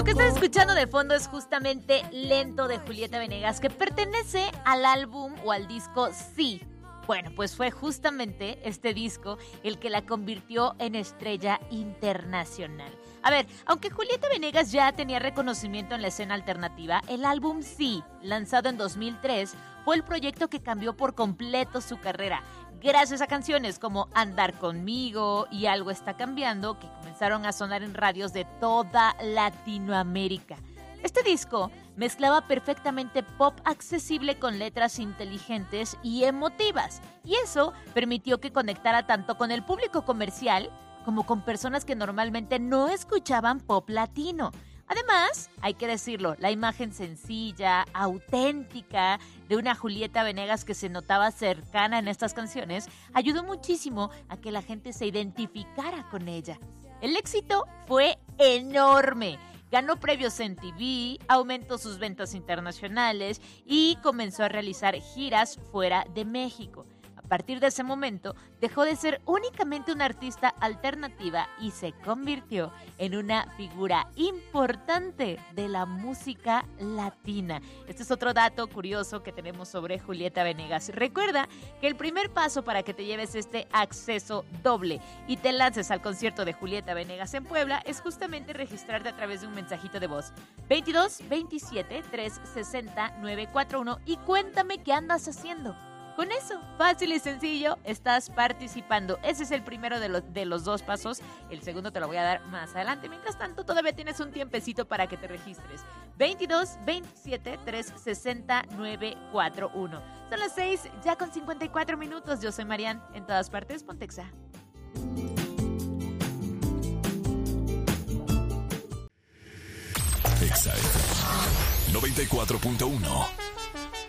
Lo que estás escuchando de fondo es justamente Lento de Julieta Venegas, que pertenece al álbum o al disco Sí. Bueno, pues fue justamente este disco el que la convirtió en estrella internacional. A ver, aunque Julieta Venegas ya tenía reconocimiento en la escena alternativa, el álbum Sí, lanzado en 2003, fue el proyecto que cambió por completo su carrera, gracias a canciones como Andar Conmigo y Algo Está Cambiando, que comenzaron a sonar en radios de toda Latinoamérica. Este disco mezclaba perfectamente pop accesible con letras inteligentes y emotivas, y eso permitió que conectara tanto con el público comercial como con personas que normalmente no escuchaban pop latino. Además, hay que decirlo, la imagen sencilla, auténtica de una Julieta Venegas que se notaba cercana en estas canciones ayudó muchísimo a que la gente se identificara con ella. El éxito fue enorme. Ganó premios en TV, aumentó sus ventas internacionales y comenzó a realizar giras fuera de México. A partir de ese momento, dejó de ser únicamente una artista alternativa y se convirtió en una figura importante de la música latina. Este es otro dato curioso que tenemos sobre Julieta Venegas. Recuerda que el primer paso para que te lleves este acceso doble y te lances al concierto de Julieta Venegas en Puebla es justamente registrarte a través de un mensajito de voz. 22 27 360 941 y cuéntame qué andas haciendo. Con eso, fácil y sencillo, estás participando. Ese es el primero de los dos pasos. El segundo te lo voy a dar más adelante. Mientras tanto, todavía tienes un tiempecito para que te registres. 22 27 360 941. Son las 6, ya con 54 minutos. Yo soy Marian, en todas partes, Pontexa. Exa 94.1